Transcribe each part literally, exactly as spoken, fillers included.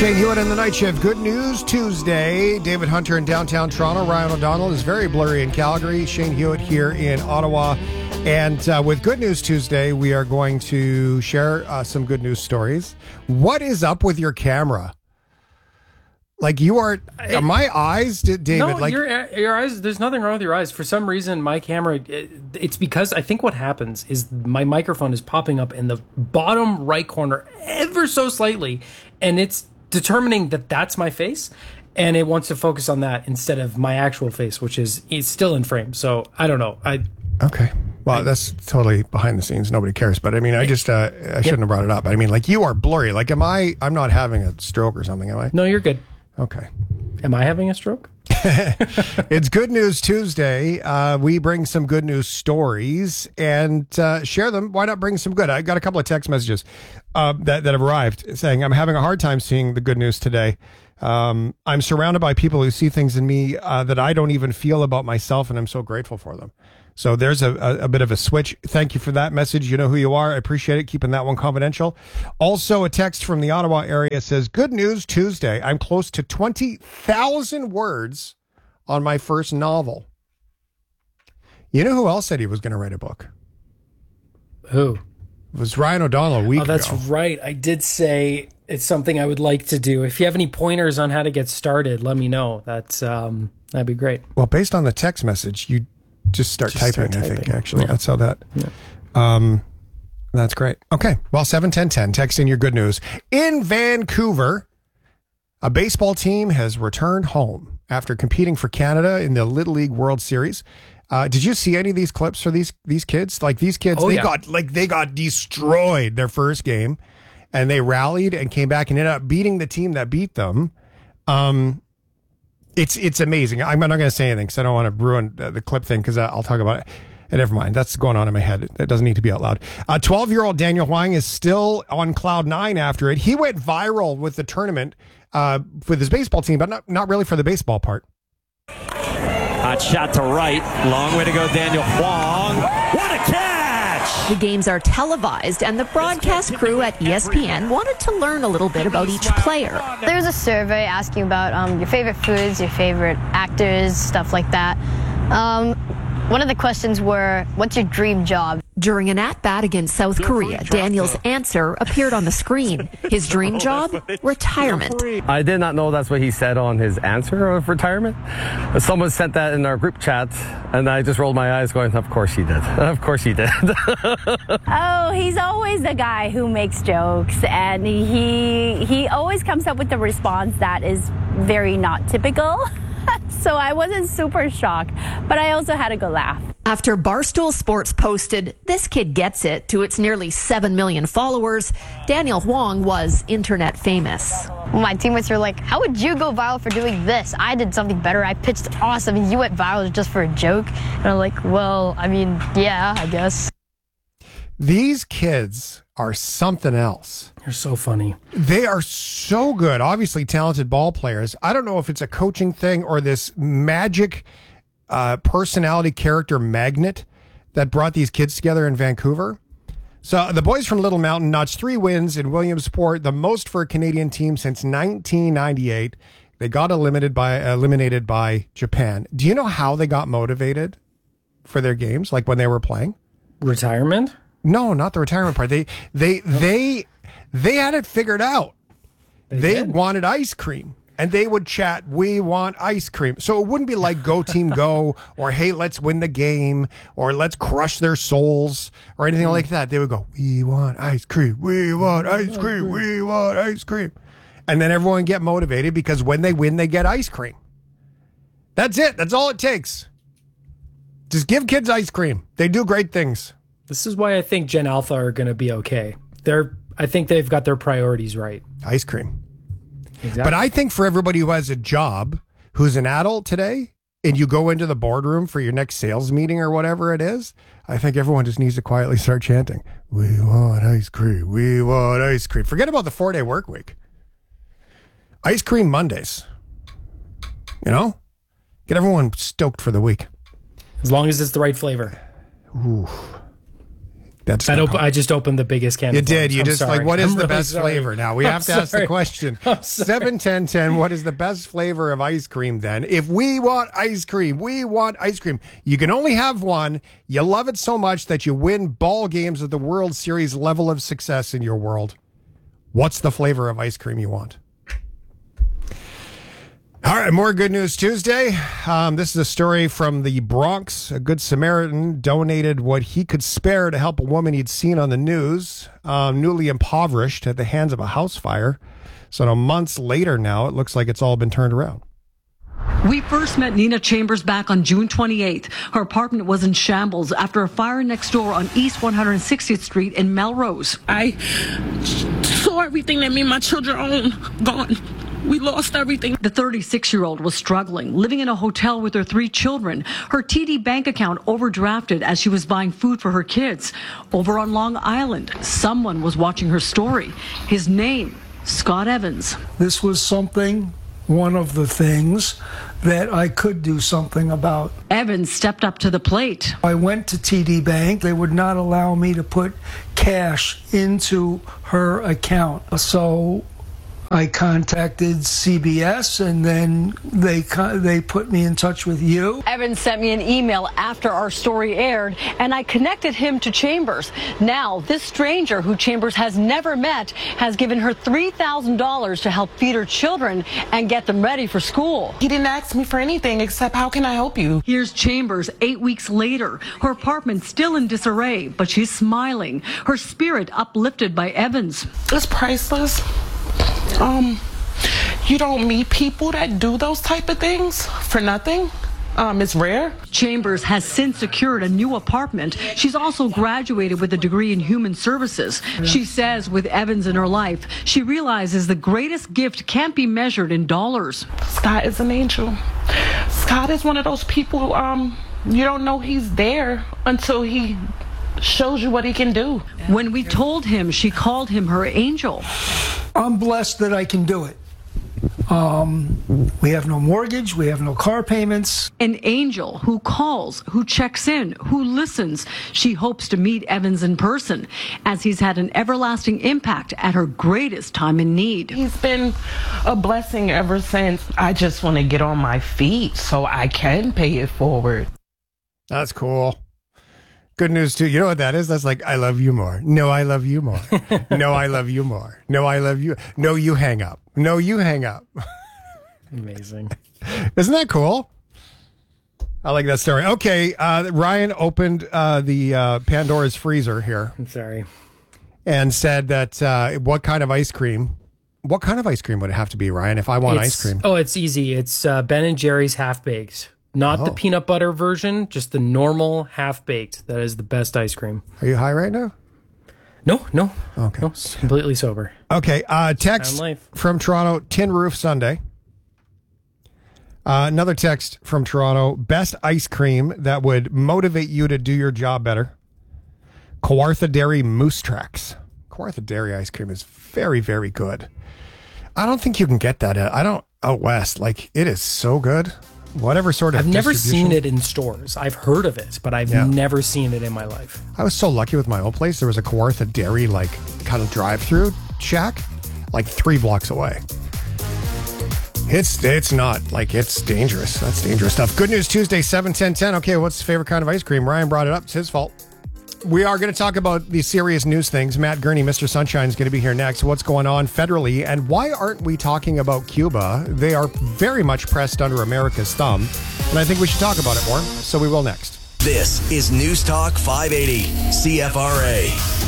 Shane Hewitt in the Night Shift. Good news Tuesday. David Hunter in downtown Toronto. Ryan O'Donnell is very blurry in Calgary. Shane Hewitt here in Ottawa. And uh, with Good News Tuesday, we are going to share uh, some good news stories. What is up with your camera? Like you are, are my eyes, David? No, like your your eyes. There's nothing wrong with your eyes. For some reason, my camera. It, it's because I think what happens is my microphone is popping up in the bottom right corner ever so slightly, and it's determining that that's my face, and it wants to focus on that instead of my actual face, which is it's still in frame. So I don't know. I okay. Well, I, that's totally behind the scenes. Nobody cares. But I mean, I just uh, I shouldn't yep. have brought it up. I mean, like you are blurry. Like, am I? I'm not having a stroke or something, am I? No, you're good. Okay. Am I having a stroke? It's Good News Tuesday. Uh, we bring some good news stories and uh, share them. Why not bring some good? I got a couple of text messages uh, that, that have arrived saying, I'm having a hard time seeing the good news today. Um, I'm surrounded by people who see things in me uh, that I don't even feel about myself, and I'm so grateful for them. So there's a, a, a bit of a switch. Thank you for that message. You know who you are. I appreciate it. Keeping that one confidential. Also, a text from the Ottawa area says, Good News Tuesday. I'm close to twenty thousand words on my first novel. You know who else said he was going to write a book? Who? It was Ryan O'Donnell a week ago. Oh, that's ago. right. I did say it's something I would like to do. If you have any pointers on how to get started, let me know. That's um, that'd be great. Well, based on the text message, you just start just typing, start I typing. think, actually. Yeah. That's how that... Yeah. Um, that's great. Okay. Well, seven ten ten, text in your good news. In Vancouver, a baseball team has returned home after competing for Canada in the Little League World Series. Uh, did you see any of these clips for these these kids? Like these kids, oh, they yeah. got like they got destroyed their first game, and they rallied and came back and ended up beating the team that beat them. Um, it's it's amazing. I'm not going to say anything because I don't want to ruin the, the clip thing because I'll talk about it. And never mind. That's going on in my head. It doesn't need to be out loud. Uh, twelve-year-old Daniel Huang is still on cloud nine after it. He went viral with the tournament uh, with his baseball team, but not, not really for the baseball part. Hot shot to right. Long way to go, Daniel Huang. What a catch! The games are televised, and the broadcast crew at E S P N wanted to learn a little bit about each player. There was a survey asking about um, your favorite foods, your favorite actors, stuff like that. Um, One of the questions were, what's your dream job? During an at-bat against South Korea, Daniel's answer appeared on the screen. His dream job? Retirement. I did not know that's what he said on his answer of retirement. Someone sent that in our group chat, and I just rolled my eyes going, of course he did. Of course he did. Oh, he's always the guy who makes jokes, and he he always comes up with a response that is very not typical. So I wasn't super shocked, but I also had a good laugh. After Barstool Sports posted, "This kid gets it," to its nearly seven million followers, Daniel Huang was internet famous. My teammates were like, how would you go viral for doing this? I did something better. I pitched awesome, and you went viral just for a joke. And I'm like, well, I mean, yeah, I guess. These kids are something else. You're so funny. They are so good. Obviously talented ball players. I don't know if it's a coaching thing or this magic uh, personality character magnet that brought these kids together in Vancouver. So the boys from Little Mountain notched three wins in Williamsport, the most for a Canadian team since nineteen ninety-eight. They got eliminated by eliminated by Japan. Do you know how they got motivated for their games? Like when they were playing? Retirement? No, not the retirement part. They they they they had it figured out. They, they wanted ice cream, and they would chat, "We want ice cream." So it wouldn't be like "Go Team Go" or "Hey, let's win the game" or "Let's crush their souls" or anything like that. They would go, "We want ice cream. We want ice cream. We want ice cream," and then everyone would get motivated because when they win, they get ice cream. That's it. That's all it takes. Just give kids ice cream. They do great things. This is why I think Gen Alpha are going to be okay. They're, I think they've got their priorities right. Ice cream. Exactly. But I think for everybody who has a job, who's an adult today, and you go into the boardroom for your next sales meeting or whatever it is, I think everyone just needs to quietly start chanting, "We want ice cream. We want ice cream." Forget about the four-day work week. Ice cream Mondays. You know? Get everyone stoked for the week. As long as it's the right flavor. Ooh. That's I, not op- called- I just opened the biggest can. You of did. worms. You I'm just sorry. like, what is I'm the really best sorry. flavor? Now we I'm have to ask the sorry. question. I'm sorry. seven ten ten, what is the best flavor of ice cream then? If we want ice cream, we want ice cream. You can only have one. You love it so much that you win ball games at the World Series level of success in your world. What's the flavor of ice cream you want? All right, more Good News Tuesday. Um, this is a story from the Bronx. A Good Samaritan donated what he could spare to help a woman he'd seen on the news, um, newly impoverished at the hands of a house fire. So now, months later now, it looks like it's all been turned around. We first met Nina Chambers back on June twenty-eighth. Her apartment was in shambles after a fire next door on East one hundred sixtieth Street in Melrose. I saw everything that me and my children own gone. We lost everything. The thirty-six-year-old was struggling, living in a hotel with her three children. Her T D bank account overdrafted as she was buying food for her kids. Over on Long Island, someone was watching her story. His name, Scott Evans. This was something, one of the things that I could do something about. Evans stepped up to the plate. I went to T D Bank. They would not allow me to put cash into her account. So I contacted C B S, and then they they put me in touch with you. Evans sent me an email after our story aired, and I connected him to Chambers. Now, this stranger, who Chambers has never met, has given her three thousand dollars to help feed her children and get them ready for school. He didn't ask me for anything except, how can I help you? Here's Chambers eight weeks later. Her apartment still in disarray, but she's smiling, her spirit uplifted by Evans. It's priceless. Um, you don't meet people that do those type of things for nothing. Um, it's rare. Chambers has since secured a new apartment. She's also graduated with a degree in human services. She says with Evans in her life, she realizes the greatest gift can't be measured in dollars. Scott is an angel. Scott is one of those people who, um, you don't know he's there until he shows you what he can do. When we told him, she called him her angel. I'm blessed that I can do it. Um, we have no mortgage. We have no car payments. An angel who calls, who checks in, who listens. She hopes to meet Evans in person, as he's had an everlasting impact at her greatest time in need. He's been a blessing ever since. I just want to get on my feet so I can pay it forward. That's cool. Good news too. You know what that is? That's like, I love you more. No, I love you more. No, I love you more. No, I love you. No, you hang up. No, you hang up. Amazing. Isn't that cool? I like that story. Okay. Uh, Ryan opened uh, the uh, Pandora's freezer here. I'm sorry. And said that uh, what kind of ice cream, what kind of ice cream would it have to be, Ryan, if I want It's- ice cream? Oh, it's easy. It's uh, Ben and Jerry's Half Baked. Not Oh. the peanut butter version, just the normal half baked. That is the best ice cream. Are you high right now? No, no. Okay. No, it's completely sober. Okay. Uh, text Sound life. from Toronto, Tin Roof Sunday. Uh, another text from Toronto, best ice cream that would motivate you to do your job better. Kawartha Dairy Moose Tracks. Kawartha Dairy ice cream is very, very good. I don't think you can get that at, I don't, out west. Like, it is so good. Whatever sort of I've never distribution- seen it in stores. I've heard of it, but I've Yeah. never seen it in my life. I was so lucky with my old place. There was a Kawartha Dairy, like, kind of drive-through shack, like three blocks away. It's it's not, like, it's dangerous. That's dangerous stuff. Good News Tuesday, seven ten ten. Okay, what's the favorite kind of ice cream? Ryan brought it up. It's his fault. We are going to talk about the serious news things. Matt Gurney, Mister Sunshine, is going to be here next. What's going on federally, and why aren't we talking about Cuba? They are very much pressed under America's thumb, and I think we should talk about it more, so we will next. This is News Talk five eighty C F R A.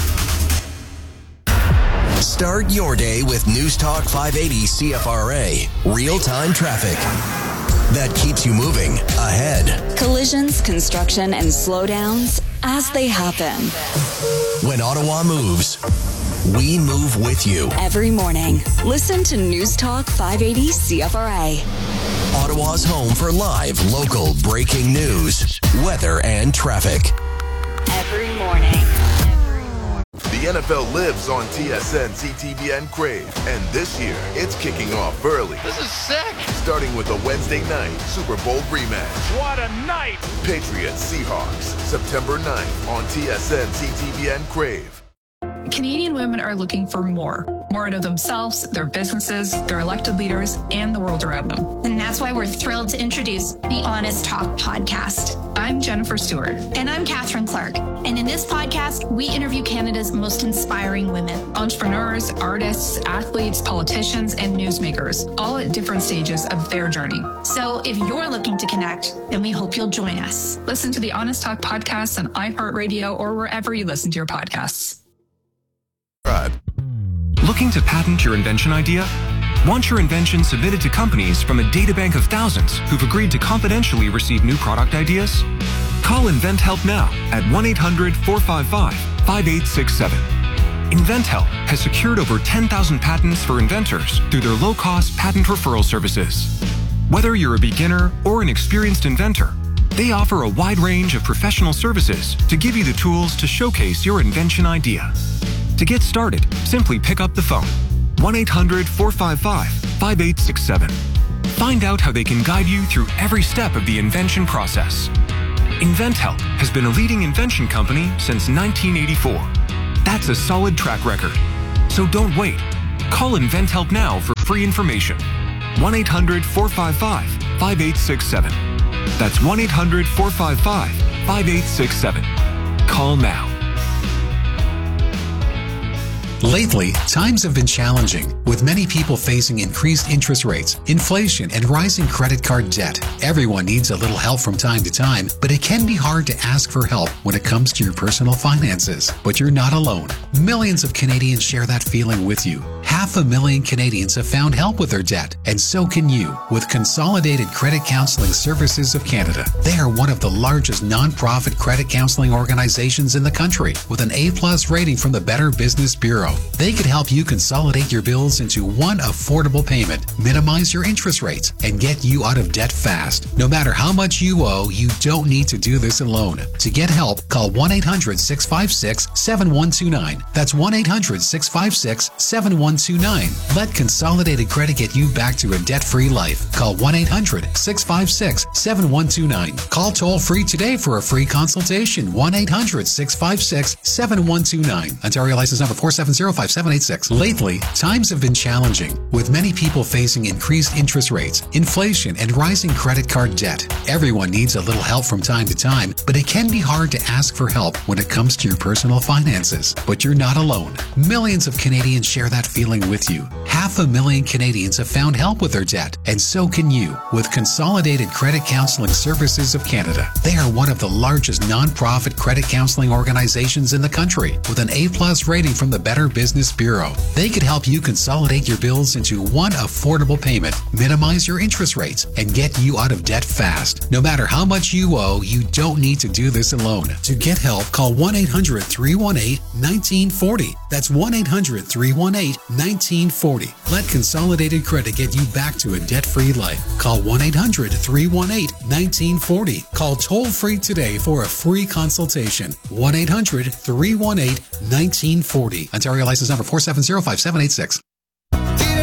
Start your day with News Talk five eighty C F R A. Real-time traffic that keeps you moving ahead. Collisions, construction, and slowdowns as they happen. When Ottawa moves, we move with you. Every morning, listen to News Talk five eighty C F R A. Ottawa's home for live, local, breaking news, weather, and traffic. Every morning. The N F L lives on T S N, C T V N, Crave. And this year, it's kicking off early. This is sick. Starting with a Wednesday night Super Bowl rematch. What a night. Patriots Seahawks, September ninth on T S N, C T V N, Crave. Canadian women are looking for more. More out of themselves, their businesses, their elected leaders, and the world around them. And that's why we're thrilled to introduce the Honest Talk podcast. I'm Jennifer Stewart. And I'm Catherine Clark. And in this podcast, we interview Canada's most inspiring women. Entrepreneurs, artists, athletes, politicians, and newsmakers, all at different stages of their journey. So if you're looking to connect, then we hope you'll join us. Listen to the Honest Talk podcast on iHeartRadio or wherever you listen to your podcasts. Looking to patent your invention idea? Want your invention submitted to companies from a databank of thousands who've agreed to confidentially receive new product ideas? Call InventHelp now at one eight hundred, four five five, five eight six seven. InventHelp has secured over ten thousand patents for inventors through their low-cost patent referral services. Whether you're a beginner or an experienced inventor, they offer a wide range of professional services to give you the tools to showcase your invention idea. To get started, simply pick up the phone, one eight hundred, four five five, five eight six seven. Find out how they can guide you through every step of the invention process. InventHelp has been a leading invention company since nineteen eighty-four. That's a solid track record. So don't wait. Call InventHelp now for free information. one eight hundred, four five five, five eight six seven. That's one eight hundred, four five five, five eight six seven. Call now. Lately, times have been challenging, with many people facing increased interest rates, inflation, and rising credit card debt. Everyone needs a little help from time to time, but it can be hard to ask for help when it comes to your personal finances. But you're not alone. Millions of Canadians share that feeling with you. Half a million Canadians have found help with their debt, and so can you with Consolidated Credit Counseling Services of Canada. They are one of the largest non-profit credit counseling organizations in the country, with an A-plus rating from the Better Business Bureau. They could help you consolidate your bills into one affordable payment, minimize your interest rates, and get you out of debt fast. No matter how much you owe, you don't need to do this alone. To get help, call one eight hundred, six five six, seven one two nine. That's one eight hundred, six five six, seven one two nine. Let Consolidated Credit get you back to a debt-free life. Call one eight hundred, six five six, seven one two nine. Call toll-free today for a free consultation. one eight hundred, six five six, seven one two nine. Ontario license number four seven zero five seven eight six. Lately, times have been challenging, with many people facing increased interest rates, inflation, and rising credit card debt. Everyone needs a little help from time to time, but it can be hard to ask for help when it comes to your personal finances. But you're not alone. Millions of Canadians share that feeling with you. Half a million Canadians have found help with their debt, and so can you with Consolidated Credit Counseling Services of Canada. They are one of the largest non-profit credit counseling organizations in the country, with an A-plus rating from the Better Business Bureau. They could help you consolidate your bills into one affordable payment, minimize your interest rates, and get you out of debt fast. No matter how much you owe, you don't need to do this alone. To get help, call one eight hundred, three one eight, one nine four zero. That's one eight hundred, three one eight, one nine four zero. Let Consolidated Credit get you back to a debt-free life. Call one eight hundred, three one eight, one nine four zero. Call toll-free today for a free consultation. one eight hundred, three one eight, one nine four zero. Ontario license number four seven zero five seven eight six.